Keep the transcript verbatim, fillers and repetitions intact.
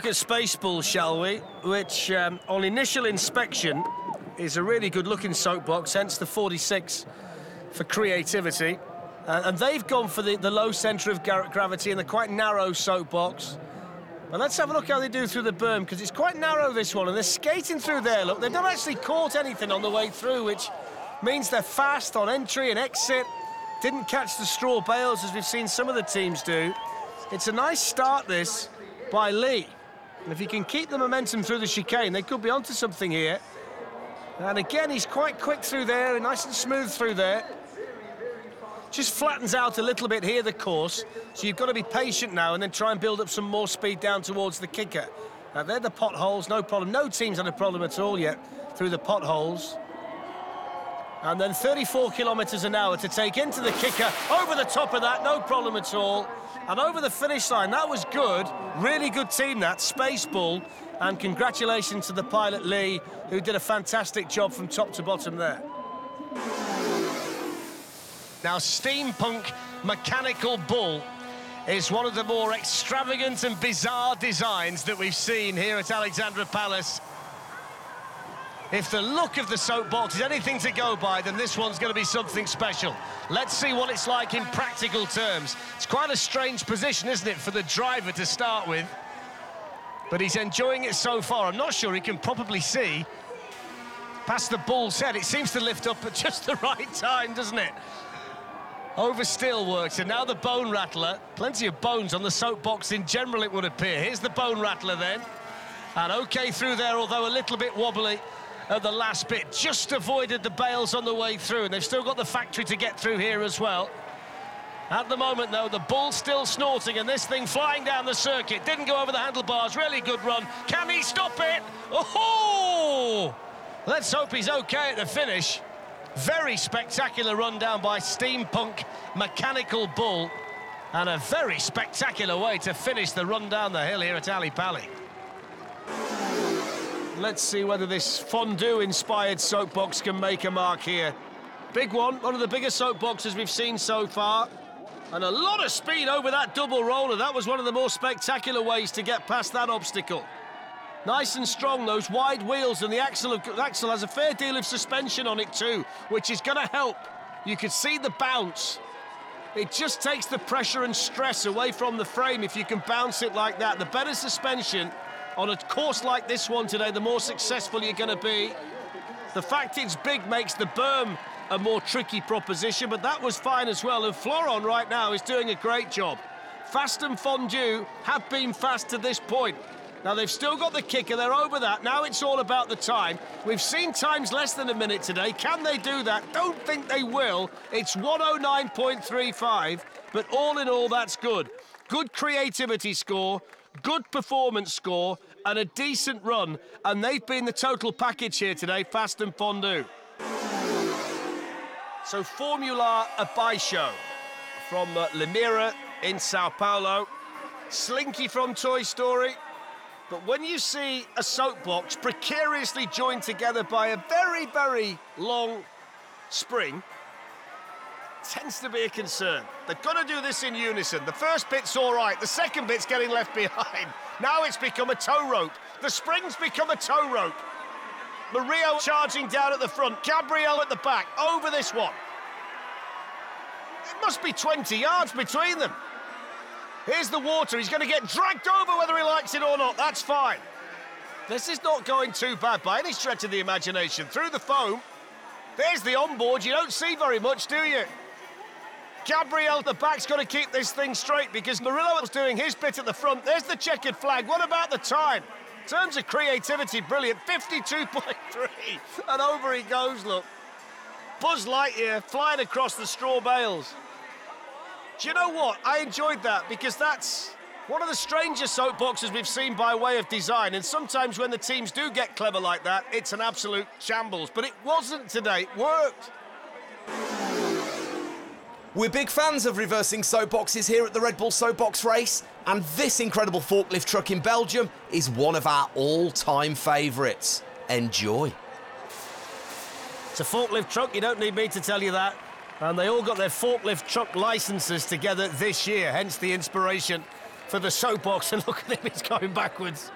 at Spacebull, shall we? Which, um, on initial inspection, is a really good-looking soapbox, hence the forty-six for creativity. Uh, and they've gone for the, the low centre of gravity and the quite narrow soapbox. But let's have a look how they do through the berm, because it's quite narrow, this one, and they're skating through there. Look, they've not actually caught anything on the way through, which means they're fast on entry and exit. Didn't catch the straw bales, as we've seen some of the teams do. It's a nice start, this, by Lee. And if he can keep the momentum through the chicane, they could be onto something here. And again, he's quite quick through there, nice and smooth through there. Just flattens out a little bit here, the course. So you've got to be patient now and then try and build up some more speed down towards the kicker. Now, they're the potholes, no problem. No team's had a problem at all yet through the potholes. And then thirty-four kilometres an hour to take into the kicker. Over the top of that, no problem at all. And over the finish line, that was good. Really good team, that, Spacebull. And congratulations to the pilot, Lee, who did a fantastic job from top to bottom there. Now, Steampunk Mechanical Bull is one of the more extravagant and bizarre designs that we've seen here at Alexandra Palace. If the look of the soapbox is anything to go by, then this one's going to be something special. Let's see what it's like in practical terms. It's quite a strange position, isn't it, for the driver to start with? But he's enjoying it so far. I'm not sure he can probably see past the bull's head. It seems to lift up at just the right time, doesn't it? Over still works, and now the bone rattler. Plenty of bones on the soapbox in general, it would appear. Here's the bone rattler then. And OK through there, although a little bit wobbly at the last bit. Just avoided the bales on the way through, and they've still got the factory to get through here as well. At the moment, though, the bull's still snorting, and this thing flying down the circuit. Didn't go over the handlebars. Really good run. Can he stop it? Oh! Let's hope he's OK at the finish. Very spectacular run down by Steampunk Mechanical Bull, and a very spectacular way to finish the run down the hill here at Ali Pali. Let's see whether this fondue-inspired soapbox can make a mark here. Big one, one of the biggest soapboxes we've seen so far. And a lot of speed over that double roller. That was one of the more spectacular ways to get past that obstacle. Nice and strong, those wide wheels, and the axle, of, the axle has a fair deal of suspension on it too, which is going to help. You can see the bounce. It just takes the pressure and stress away from the frame if you can bounce it like that. The better suspension on a course like this one today, the more successful you're going to be. The fact it's big makes the berm a more tricky proposition, but that was fine as well. And Floron right now is doing a great job. Fast and Fondue have been fast to this point. Now, they've still got the kicker, they're over that. Now it's all about the time. We've seen times less than a minute today. Can they do that? Don't think they will. It's one oh nine point three five, but all in all, that's good. Good creativity score, good performance score, and a decent run. And they've been the total package here today, Fast and Fondue. So, Formula Abaixo from uh, Limeira in Sao Paulo. Slinky from Toy Story. But when you see a soapbox precariously joined together by a very, very long spring, tends to be a concern. They've got to do this in unison. The first bit's all right. The second bit's getting left behind. Now it's become a tow rope. The spring's become a tow rope. Murillo charging down at the front. Gabriel at the back. Over this one. It must be twenty yards between them. Here's the water. He's going to get dragged over whether he likes it or not. That's fine. This is not going too bad by any stretch of the imagination. Through the foam. There's the onboard. You don't see very much, do you? Gabriel at the back's got to keep this thing straight because Murillo's doing his bit at the front. There's the checkered flag. What about the time? In terms of creativity, brilliant. fifty-two point three. And over he goes, look. Buzz Lightyear flying across the straw bales. Do you know what? I enjoyed that because that's one of the strangest soapboxes we've seen by way of design. And sometimes when the teams do get clever like that, it's an absolute shambles. But it wasn't today. It worked. We're big fans of reversing soapboxes here at the Red Bull Soapbox Race, and this incredible forklift truck in Belgium is one of our all-time favourites. Enjoy. It's a forklift truck, you don't need me to tell you that. And they all got their forklift truck licences together this year, hence the inspiration for the soapbox. And look at him, he's going backwards.